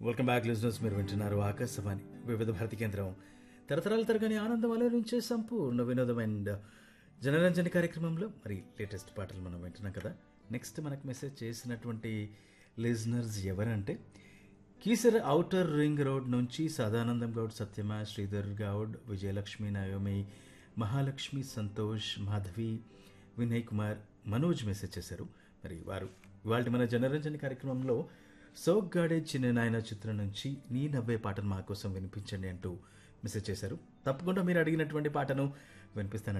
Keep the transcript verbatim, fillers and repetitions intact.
Welcome back listeners. మీరు వింటున్నారు ఆకాశవాణి వివిధ భారతి కేంద్రం. తరతరాల తరగని ఆనందం అలరించే సంపూర్ణ వినోదం అండ్ జనరంజన కార్యక్రమంలో మరి లేటెస్ట్ పాటలు మనం వింటున్నాం కదా. నెక్స్ట్ మనకు మెసేజ్ చేసినటువంటి లిజనర్స్ ఎవరంటే కీసర ఔటర్ రింగ్ రోడ్ నుంచి సదానందం గౌడ్, సత్యమ, శ్రీధర్ గౌడ్, విజయలక్ష్మి, నయోమి, మహాలక్ష్మి, సంతోష్, మాధవి, వినయ్ కుమార్, మనోజ్ మెసేజ్ చేశారు. మరి వారు ఇవాళ మన జనరంజన కార్యక్రమంలో సోగ్గాడే చిన్న నాయన చిత్రం నుంచి నీ నవ్వే పాటను మా కోసం వినిపించండి అంటూ మెసేజ్ చేశారు. తప్పకుండా మీరు అడిగినటువంటి పాటను వినిపిస్తాను.